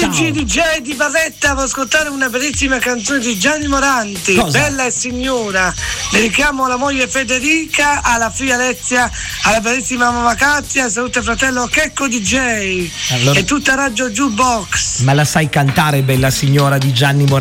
Amici DJ di Barletta, devo ascoltare una bellissima canzone di Gianni Moranti. Cosa? Bella e signora. Dedichiamo alla moglie Federica, alla figlia Alessia, alla bellissima mamma Katia, saluta fratello Checco DJ allora, e tutta Radio Jukebox. ma la sai cantare, bella signora di Gianni Moranti?